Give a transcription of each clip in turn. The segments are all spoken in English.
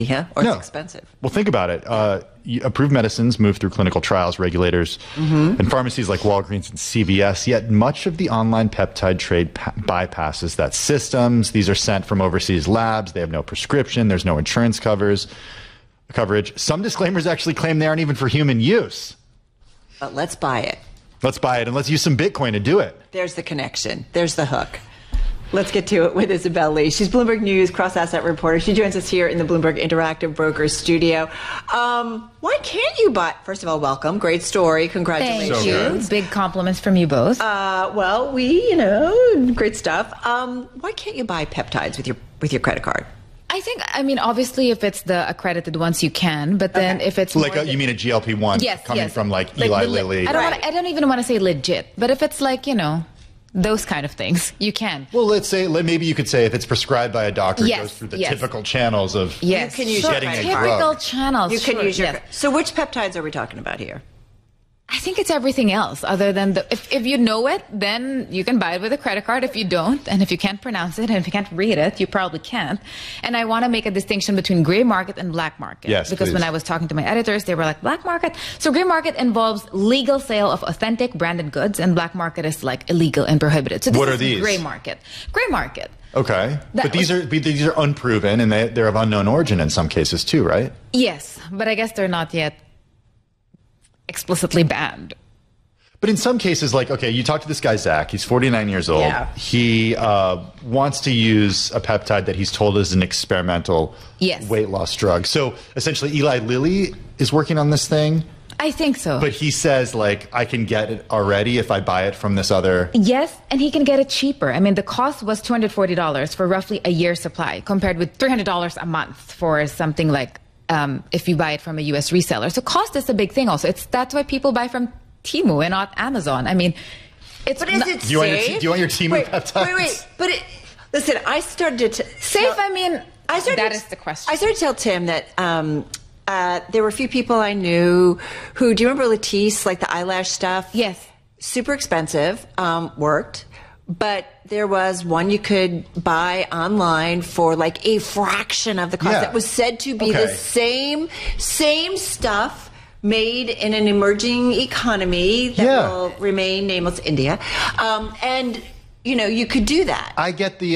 Yeah, or it's expensive. Well, think about it. Approved medicines move through clinical trials, regulators, and pharmacies like Walgreens and CVS, yet much of the online peptide trade bypasses that systems. These are sent from overseas labs. They have no prescription. There's no insurance coverage. Some disclaimers actually claim they aren't even for human use. But let's buy it. Let's buy it, and let's use some Bitcoin to do it. There's the connection. There's the hook. Let's get to it with Isabel Lee. She's Bloomberg News cross-asset reporter. She joins us here in the Bloomberg Interactive Brokers studio. Why can't you buy? First of all, welcome. Great story. Congratulations. Thank you. Big compliments from you both. Great stuff. Why can't you buy peptides with your credit card? I mean, obviously, if it's the accredited ones, you can. But then if it's like you mean a GLP-1 coming from like Eli Lilly? I don't even want to say legit. But if it's like, those kind of things, you can. Well, maybe you could say if it's prescribed by a doctor, it goes through the typical channels of you can use getting a drug. Typical channels. You can use your. So which peptides are we talking about here? I think it's everything else other than if you know it, then you can buy it with a credit card. If you don't, and if you can't pronounce it, and if you can't read it, you probably can't. And I want to make a distinction between gray market and black market. Yes, because please. When I was talking to my editors, they were like, black market? So gray market involves legal sale of authentic branded goods, and black market is like illegal and prohibited. So this what are is these? Gray market. Gray market. Okay. But these are unproven, and they're of unknown origin in some cases too, right? Yes, but I guess they're not yet explicitly banned. But in some cases, you talk to this guy, Zach. He's 49 years old. Yeah. He wants to use a peptide that he's told is an experimental weight loss drug. So essentially, Eli Lilly is working on this thing. I think so. But he says, I can get it already if I buy it from this other... Yes, and he can get it cheaper. I mean, the cost was $240 for roughly a year's supply, compared with $300 a month for something like if you buy it from a U.S. reseller. So cost is a big thing also. That's why people buy from Temu and not Amazon. I mean, it's... But is it safe? Do you want your Temu peptides? Wait. But listen, I started to... Safe, that is the question. I started to tell Tim that there were a few people I knew who... Do you remember Latisse, like the eyelash stuff? Yes. Super expensive, worked. But there was one you could buy online for like a fraction of the cost. It was said to be the same stuff made in an emerging economy that will remain nameless, India. And you could do that. I get the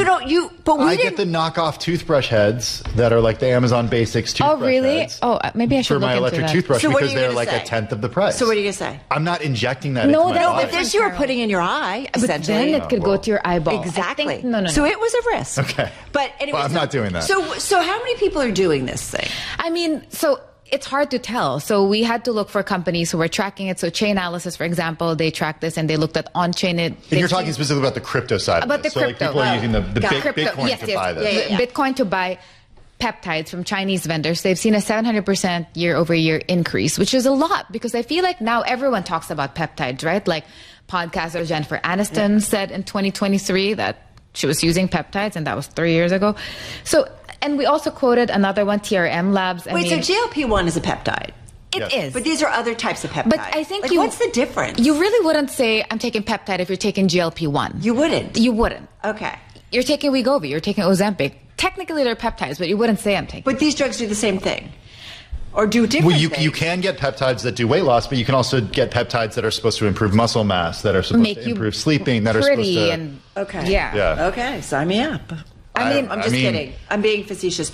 I get the knockoff toothbrush heads that are like the Amazon Basics toothbrush heads. Oh, really? Heads Maybe I should for look my into electric that. toothbrush So because they're like a tenth of the price. So what are you going to say? I'm not injecting that into my body. But this you were putting in your eye, But essentially. then it could go to your eyeball. Exactly. No. So it was a risk. Okay. But anyway, I'm not doing that. So how many people are doing this thing? I mean, it's hard to tell. So we had to look for companies who were tracking it. So Chainalysis, for example, they tracked this and they looked at on-chain. And you're talking specifically about the crypto side about of this. the crypto. People are using the Bitcoin to buy this. Yeah. Bitcoin to buy peptides from Chinese vendors. They've seen a 700% year-over-year increase, which is a lot because I feel like now everyone talks about peptides, right? Like podcaster Jennifer Aniston said in 2023 that she was using peptides, and that was 3 years ago. And we also quoted another one, TRM Labs. So GLP-1 is a peptide. It is. But these are other types of peptides. But I think what's the difference? You really wouldn't say, I'm taking peptide if you're taking GLP-1. You wouldn't? You wouldn't. Okay. You're taking Wegovy, you're taking Ozempic. Technically, they're peptides, but you wouldn't say I'm taking. But these drugs do the same thing. Or do different things. You can get peptides that do weight loss, but you can also get peptides that are supposed to improve muscle mass, that are supposed to improve sleeping, that are supposed to... Okay. Yeah. Okay, sign me up. I'm just kidding. I'm being facetious.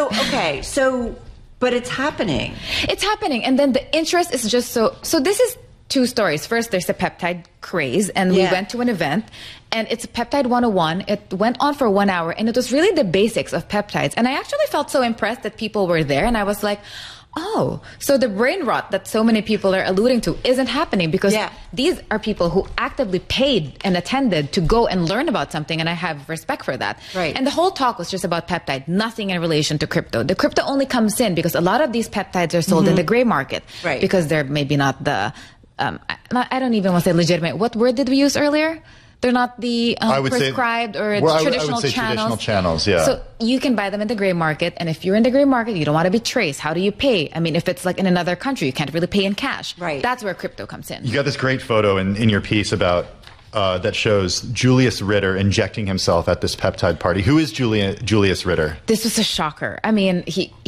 But it's happening. It's happening. And then the interest is just so this is two stories. First, there's a peptide craze, and we went to an event, and it's Peptide 101. It went on for 1 hour, and it was really the basics of peptides. And I actually felt so impressed that people were there, and I was like, oh, so the brain rot that so many people are alluding to isn't happening because these are people who actively paid and attended to go and learn about something, and I have respect for that. Right. And the whole talk was just about peptide, nothing in relation to crypto. The crypto only comes in because a lot of these peptides are sold in the gray market because they're maybe not the, I don't even want to say legitimate. What word did we use earlier? They're not the prescribed traditional channels. Yeah. So you can buy them in the gray market, and if you're in the gray market, you don't want to be traced. How do you pay? I mean, if it's like in another country, you can't really pay in cash. Right. That's where crypto comes in. You got this great photo in your piece about that shows Julius Ritter injecting himself at this peptide party. Who is Julius Ritter? This was a shocker. I mean, he